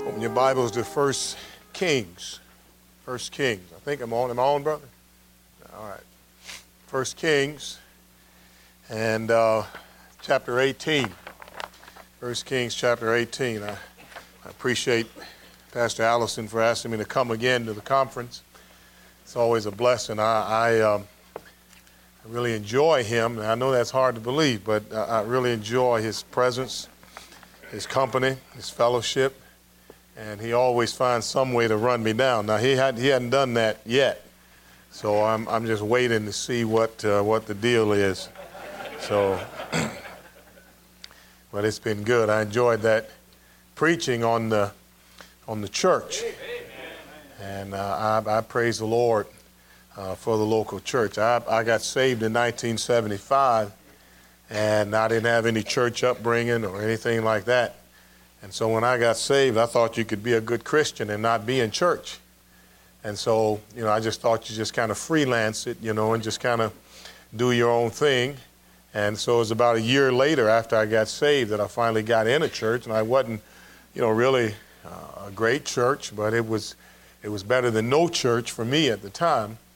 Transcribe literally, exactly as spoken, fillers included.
Open your Bibles to First Kings. First Kings. I think I'm on. Am I on, brother? All right. First Kings and uh, chapter eighteen. First Kings chapter eighteen. I, I appreciate Pastor Allison for asking me to come again to the conference. It's always a blessing. I, I, um, I really enjoy him. I know that's hard to believe, but I, I really enjoy his presence, his company, his fellowship. And he always finds some way to run me down. Now he had he hadn't done that yet, so I'm I'm just waiting to see what uh, what the deal is. So, but it's been good. I enjoyed that preaching on the on the church, and uh, I, I praise the Lord uh, for the local church. I I got saved in nineteen seventy-five, and I didn't have any church upbringing or anything like that. And so when I got saved, I thought you could be a good Christian and not be in church. And so, you know, I just thought you just kind of freelance it, you know, and just kind of do your own thing. And so it was about a year later after I got saved that I finally got in a church. And I wasn't, you know, really uh, a great church, but it was it was better than no church for me at the time.